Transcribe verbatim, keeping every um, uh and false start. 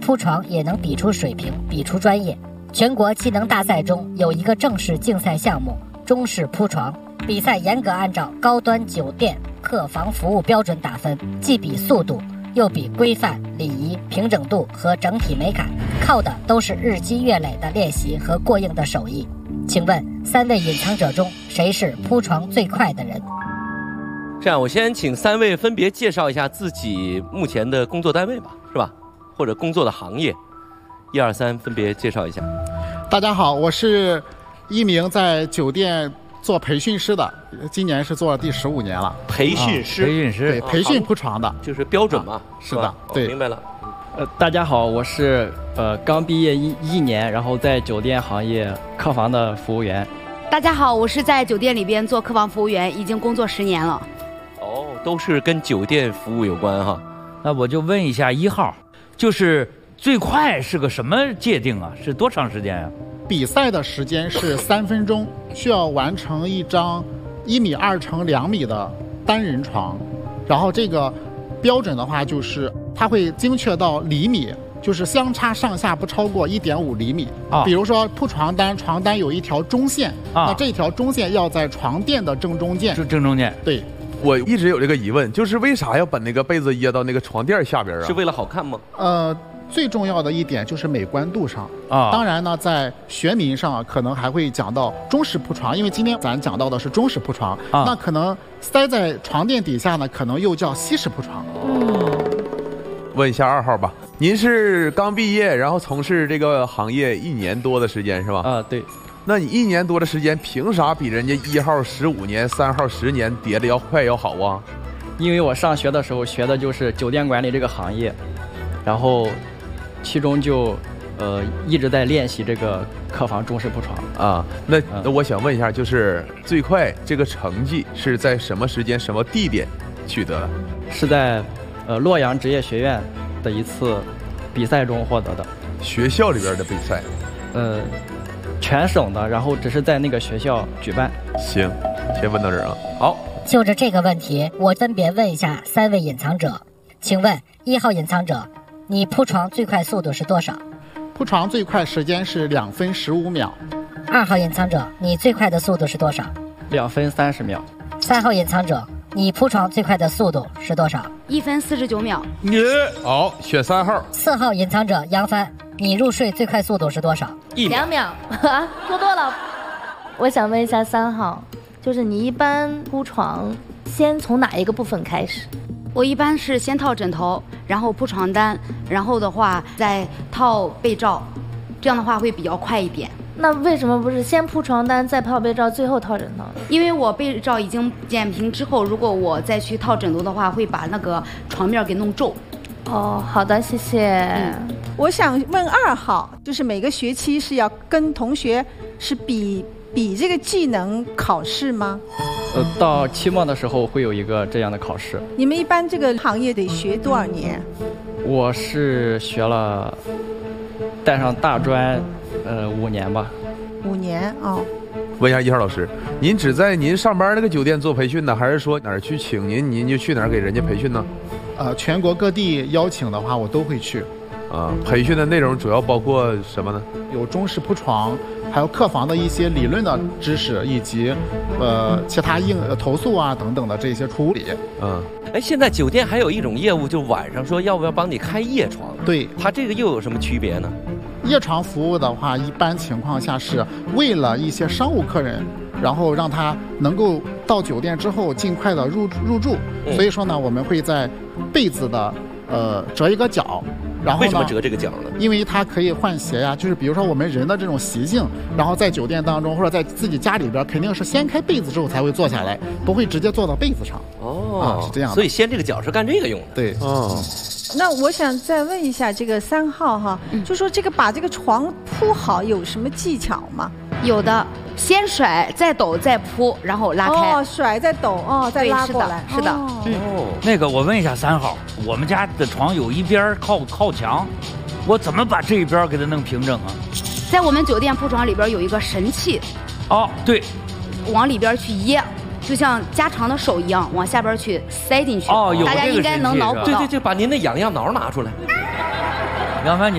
铺床也能比出水平，比出专业。全国技能大赛中有一个正式竞赛项目中式铺床，比赛严格按照高端酒店客房服务标准打分，既比速度又比规范、礼仪、平整度和整体美感，靠的都是日积月累的练习和过硬的手艺。请问三位隐藏者中谁是铺床最快的人？ 这样，我先请三位分别介绍一下自己目前的工作单位吧，是吧？或者工作的行业，一二三，分别介绍一下。 大家好，我是一名在酒店做培训师的，今年是做了第十五年了。 培训师， 啊、培训师， 对，培训铺床的， 就是标准嘛， 啊、是的，对、 哦，明白了。 呃，大家好，我是呃刚毕业一一年，然后在酒店行业客房的服务员。 大家好，我是在酒店里边做客房服务员，已经工作十年了。 哦，都是跟酒店服务有关哈。 那我就问一下一号，就是最快是个什么界定啊？是多长时间呀、啊？ 比赛的时间是三分钟，需要完成一张一米二乘两米的单人床，然后这个标准的话就是它会精确到厘米，就是相差上下不超过一点五厘米。啊，比如说铺床单，床单有一条中线，啊，那这条中线要在床垫的正中间。 正正中间。 对。 我一直有这个疑问，就是为啥要把那个被子掖到那个床垫下边啊？ 是为了好看吗？ 呃。最重要的一点就是美观度上啊，当然呢，在学名上可能还会讲到中式铺床，因为今天咱讲到的是中式铺床，啊、那可能塞在床垫底下呢，可能又叫西式铺床。 嗯，问一下二号吧，您是刚毕业，然后从事这个行业一年多的时间是吧？ 啊，对。 那你一年多的时间，凭啥比人家一号十五年、三号十年叠的要快要好啊？ 因为我上学的时候学的就是酒店管理这个行业，然后。其中就，呃，一直在练习这个客房中式铺床啊。那那我想问一下，就是最快这个成绩是在什么时间、什么地点取得的？ 是在，呃，洛阳职业学院的一次比赛中获得的。 学校里边的比赛？ 呃，全省的，然后只是在那个学校举办。 行，先问到这儿啊。 好， 就着这个问题，我分别问一下三位隐藏者，请问一号隐藏者。你铺床最快速度是多少？ 铺床最快时间是两分十五秒。 二号隐藏者，你最快的速度是多少？ 两分三十秒。 三号隐藏者，你铺床最快的速度是多少？ 一分四十九秒。 你好，选三号。 四号隐藏者杨帆，你入睡最快速度是多少？ 一两秒，说多了。我想问一下三号，就是你一般铺床，先从哪一个部分开始？ 我一般是先套枕头，然后铺床单，然后的话再套被罩，这样的话会比较快一点。 那为什么不是先铺床单再套被罩，最后套枕头？ 因为我被罩已经剪平之后，如果我再去套枕头的话，会把那个床面给弄皱。 哦，好的，谢谢。嗯， 我想问二号，就是每个学期是要跟同学是比比这个技能考试吗？ 呃，到期末的时候会有一个这样的考试。 你们一般这个行业得学多少年？ 我是学了，带上大专，呃，五年吧。 五年哦。 问一下一号老师，您只在您上班那个酒店做培训呢，还是说哪儿去请您，您就去哪儿给人家培训呢？ 呃，全国各地邀请的话，我都会去。 啊，培训的内容主要包括什么呢？ 有中式铺床，还有客房的一些理论的知识，以及呃其他应投诉啊等等的这些处理。 嗯， 哎，现在酒店还有一种业务，就晚上说要不要帮你开夜床？ 对， 它这个又有什么区别呢？ 夜床服务的话，一般情况下是为了一些商务客人，然后让他能够到酒店之后尽快的入入住。嗯、所以说呢，我们会在被子的呃折一个角。然后为什么折这个角呢？ 因为它可以换鞋呀，就是比如说我们人的这种习性，然后在酒店当中或者在自己家里边，肯定是掀开被子之后才会坐下来，不会直接坐到被子上。 哦， 啊、是这样的。 所以掀这个角是干这个用的。 对， 哦。 那我想再问一下这个三号哈，嗯、就说这个把这个床铺好有什么技巧吗？ 有的，先甩，再抖，再铺，然后拉开。 哦，甩再抖，哦，再拉过来。 是的， 哦、 嗯。 那个，我问一下三号，我们家的床有一边靠靠墙，我怎么把这一边给它弄平整啊？ 在我们酒店铺床里边有一个神器。 哦，对。 往里边去掖。就像加长的手一样，往下边去塞进去。 哦，有大家应该能脑补到。 对对对，把您的痒痒挠拿出来。 杨帆，你。